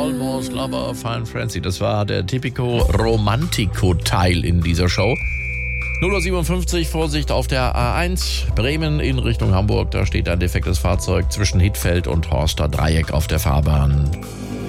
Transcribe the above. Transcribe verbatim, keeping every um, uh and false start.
Almost Lover, Fine Frenzy. Das war der Typico Romantico-Teil in dieser Show. null Uhr siebenundfünfzig, Vorsicht auf der A eins, Bremen in Richtung Hamburg. Da steht ein defektes Fahrzeug zwischen Hittfeld und Horster Dreieck auf der Fahrbahn.